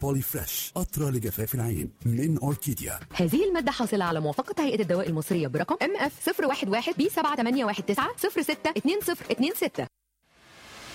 بولي فريش، قطرة لجفاف العين من أوركيديا. هذه المادة حاصلة على موافقة هيئة الدواء المصرية برقم MF 011 B7819 062026.